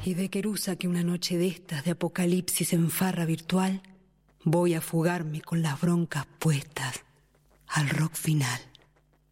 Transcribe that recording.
Y de Querusa que una noche de estas de apocalipsis en farra virtual, voy a fugarme con las broncas puestas al rock final.